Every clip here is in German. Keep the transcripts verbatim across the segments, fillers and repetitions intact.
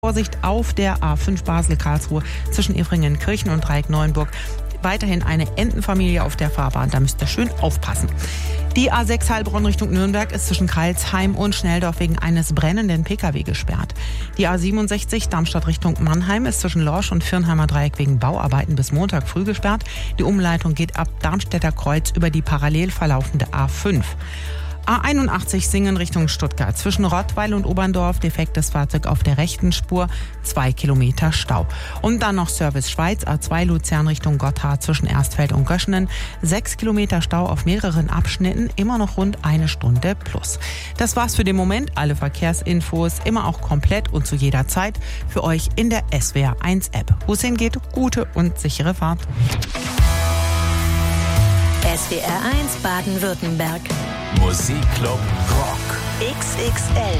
Vorsicht auf der A fünf Basel-Karlsruhe zwischen Evringen-Kirchen und Dreieck-Neuenburg. Weiterhin eine Entenfamilie auf der Fahrbahn, da müsst ihr schön aufpassen. Die A sechs Heilbronn Richtung Nürnberg ist zwischen Kreilsheim und Schnelldorf wegen eines brennenden Pkw gesperrt. Die A siebenundsechzig Darmstadt Richtung Mannheim ist zwischen Lorsch und Firnheimer Dreieck wegen Bauarbeiten bis Montag früh gesperrt. Die Umleitung geht ab Darmstädter Kreuz über die parallel verlaufende A fünf. A einundachtzig Singen Richtung Stuttgart. Zwischen Rottweil und Oberndorf defektes Fahrzeug auf der rechten Spur, zwei Kilometer Stau. Und dann noch Service Schweiz, A zwei Luzern Richtung Gotthard zwischen Erstfeld und Göschenen. Sechs Kilometer Stau auf mehreren Abschnitten, immer noch rund eine Stunde plus. Das war's für den Moment. Alle Verkehrsinfos immer auch komplett und zu jeder Zeit für euch in der S W R eins App. Wo es hingeht, gute und sichere Fahrt. S W R eins Baden-Württemberg. Musikclub Rock. X X L.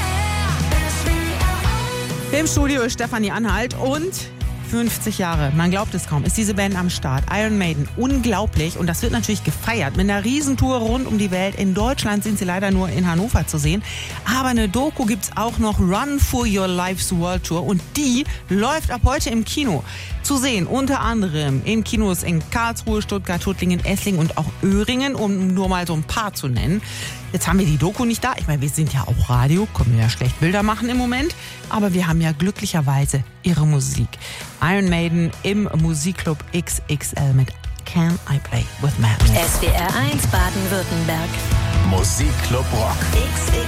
Im Studio ist Stefanie Anhalt und fünfzig Jahre, man glaubt es kaum, ist diese Band am Start. Iron Maiden, unglaublich. Und das wird natürlich gefeiert mit einer Riesentour rund um die Welt. In Deutschland sind sie leider nur in Hannover zu sehen. Aber eine Doku gibt's auch noch, Run for Your Life's World Tour. Und die läuft ab heute im Kino. Zu sehen, unter anderem in Kinos in Karlsruhe, Stuttgart, Tuttlingen, Esslingen und auch Öhringen, um nur mal so ein paar zu nennen. Jetzt haben wir die Doku nicht da. Ich meine, wir sind ja auch Radio, können wir ja schlecht Bilder machen im Moment. Aber wir haben ja glücklicherweise ihre Musik. Iron Maiden im Musikclub X X L mit Can I Play With Madness. S W R eins Baden-Württemberg. Musikclub Rock. X X L.